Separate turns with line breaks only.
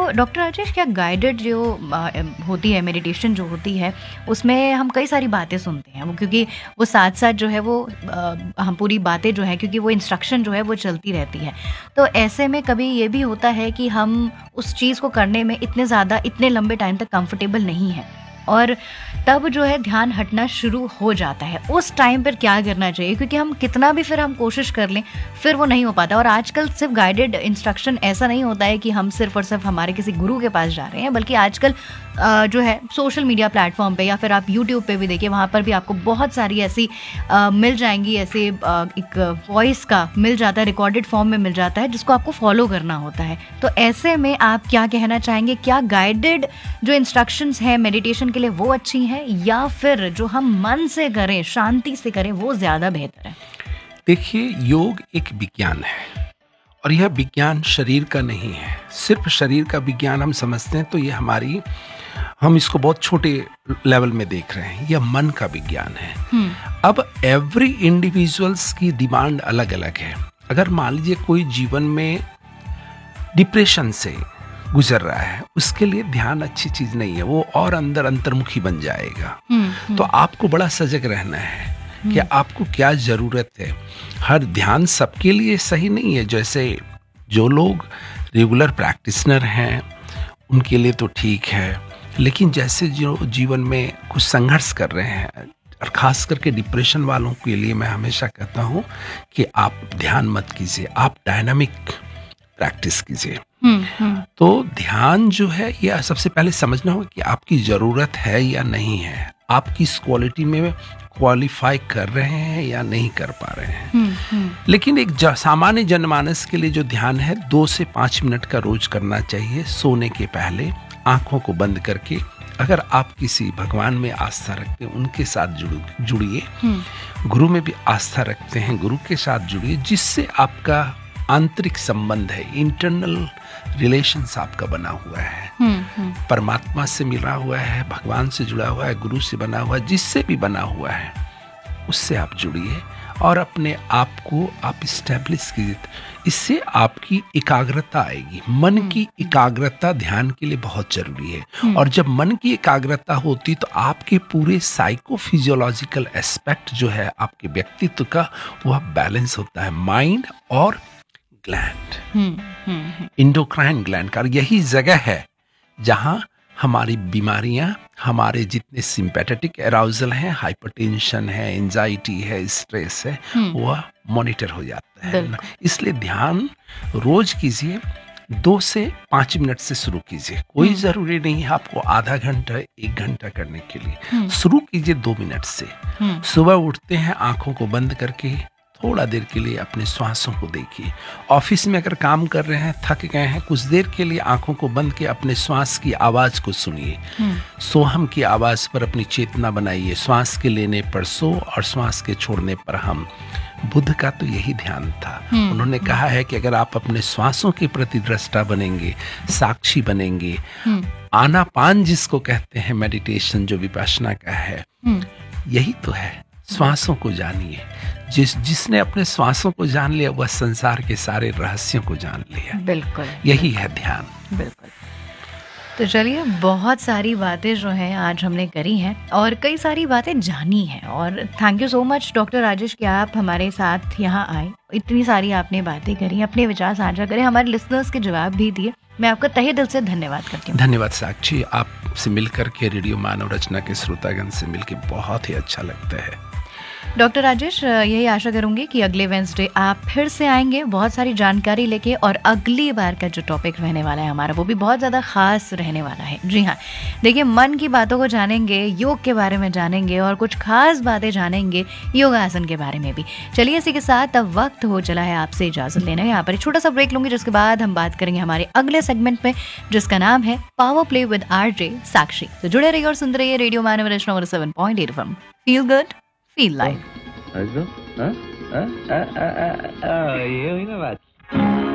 तो डॉक्टर राजेश, क्या गाइडेड जो होती है मेडिटेशन जो होती है, उसमें हम कई सारी बातें सुनते हैं, वो क्योंकि वो साथ साथ जो है वो हम पूरी बातें जो है, क्योंकि वो इंस्ट्रक्शन जो है वो चलती रहती है। तो ऐसे में कभी ये भी होता है कि हम उस चीज़ को करने में इतने लंबे टाइम तक कंफर्टेबल नहीं हैं, और तब जो है ध्यान हटना शुरू हो जाता है। उस टाइम पर क्या करना चाहिए? क्योंकि हम कितना भी फिर हम कोशिश कर लें, फिर वो नहीं हो पाता। और आजकल सिर्फ गाइडेड इंस्ट्रक्शन ऐसा नहीं होता है कि हम सिर्फ और सिर्फ हमारे किसी गुरु के पास जा रहे हैं, बल्कि आजकल जो है सोशल मीडिया प्लेटफॉर्म पे या फिर आप यूट्यूब पे भी देखिए, वहाँ पर भी आपको बहुत सारी ऐसी मिल जाएंगी, ऐसे एक वॉइस का मिल जाता है, रिकॉर्डेड फॉर्म में मिल जाता है, जिसको आपको फॉलो करना होता है। तो ऐसे में आप क्या कहना चाहेंगे? क्या गाइडेड जो इंस्ट्रक्शंस हैं मेडिटेशन के लिए वो अच्छी हैं, या फिर जो हम मन से करें, शांति से करें, वो ज़्यादा बेहतर है?
देखिए, योग एक विज्ञान है और यह विज्ञान शरीर का नहीं है। सिर्फ शरीर का विज्ञान हम समझते हैं तो ये हम इसको बहुत छोटे लेवल में देख रहे हैं। यह मन का विज्ञान है। अब एवरी इंडिविजुअल्स की डिमांड अलग अलग है। अगर मान लीजिए कोई जीवन में डिप्रेशन से गुजर रहा है, उसके लिए ध्यान अच्छी चीज नहीं है, वो और अंतर्मुखी बन जाएगा। तो आपको बड़ा सजग रहना है कि आपको क्या जरूरत है। हर ध्यान सबके लिए सही नहीं है। जैसे जो लोग रेगुलर प्रैक्टिशनर हैं उनके लिए तो ठीक है, लेकिन जैसे जो जीवन में कुछ संघर्ष कर रहे हैं, और खास करके डिप्रेशन वालों के लिए मैं हमेशा कहता हूँ कि आप ध्यान मत कीजिए, आप डायनामिक प्रैक्टिस कीजिए। तो ध्यान जो है यह सबसे पहले समझना होगा कि आपकी जरूरत है या नहीं है, आप किस क्वालिटी में क्वालिफाई कर रहे हैं या नहीं कर पा रहे हैं। लेकिन एक सामान्य जनमानस के लिए जो ध्यान है 2 से 5 मिनट का रोज करना चाहिए, सोने के पहले आंखों को बंद करके। अगर आप किसी भगवान में आस्था रखते हैं उनके साथ जुड़िए, गुरु में भी आस्था रखते हैं गुरु के साथ जुड़िए, जिससे आपका आंतरिक संबंध है, इंटरनल रिलेशंस आपका बना हुआ है, परमात्मा से मिला हुआ है, भगवान से जुड़ा हुआ है, गुरु से बना हुआ है, जिससे भी बना हुआ है उससे आप जुड़िए और अपने आप को आप इस्टेब्लिश कीजिए। इससे आपकी एकाग्रता आएगी। मन की एकाग्रता ध्यान के लिए बहुत जरूरी है। और जब मन की एकाग्रता होती तो आपके पूरे साइकोफिजियोलॉजिकल एस्पेक्ट जो है आपके व्यक्तित्व का, वह बैलेंस होता है। माइंड और ग्लैंड, इंडोक्राइन ग्लैंड का यही जगह है जहां हमारी बीमारियां, हमारे जितने सिंपैथेटिक अराउजल हैं, हाइपरटेंशन है, एंजाइटी है, स्ट्रेस है, वह मॉनिटर हो जाता है। इसलिए ध्यान रोज कीजिए, 2 से 5 मिनट से शुरू कीजिए। कोई जरूरी नहीं है आपको आधा घंटा 1 घंटा करने के लिए। शुरू कीजिए 2 मिनट से। सुबह उठते हैं, आंखों को बंद करके थोड़ा देर के लिए अपने श्वासों को देखिए। ऑफिस में अगर काम कर रहे हैं, थक गए हैं, कुछ देर के लिए आंखों को बंद के अपने श्वास की आवाज को सुनिए। सोहम की आवाज पर अपनी चेतना बनाइए। श्वास के लेने पर सो और श्वास के छोड़ने पर हम। बुद्ध का तो यही ध्यान था। उन्होंने कहा है कि अगर आप अपने श्वासों के प्रति दृष्टा बनेंगे, साक्षी बनेंगे, आनापान जिसको कहते हैं मेडिटेशन जो विपश्यना का है, यही तो है। श्वासों को जानिए। जिसने अपने श्वासों को जान लिया वह संसार के सारे रहस्यों को जान लिया।
बिल्कुल,
यही है ध्यान।
बिल्कुल। तो चलिए, बहुत सारी बातें जो हैं आज हमने करी हैं और कई सारी बातें जानी हैं, और thank you so much doctor Rajesh कि आप हमारे साथ यहाँ आए, इतनी सारी आपने बातें करी, अपने विचार साझा करें, हमारे लिसनर्स के जवाब भी दिए। मैं आपका तहे दिल से धन्यवाद करती हूँ।
धन्यवाद साक्षी, आपसे मिलकर के, रेडियो मानव रचना के श्रोतागण से मिलकर बहुत ही अच्छा लगता है।
डॉक्टर राजेश, यही आशा करूंगी कि अगले वेंसडे आप फिर से आएंगे बहुत सारी जानकारी लेके, और अगली बार का जो टॉपिक रहने वाला है हमारा, वो भी बहुत ज़्यादा खास रहने वाला है। जी हाँ, देखिए, मन की बातों को जानेंगे, योग के बारे में जानेंगे और कुछ खास बातें जानेंगे योगासन के बारे में भी। चलिए, इसी के साथ अब वक्त हो चला है आपसे इजाज़त लेना। यहाँ पर एक छोटा सा ब्रेक लूंगी, जिसके बाद हम बात करेंगे हमारे अगले सेगमेंट में, जिसका नाम है पावर प्ले विद आरजे साक्षी। तो जुड़े रहिए और सुनते रहिए रेडियो मानव रचना 7.8 FM। Feel good, feel life.
ये हुई ना बात।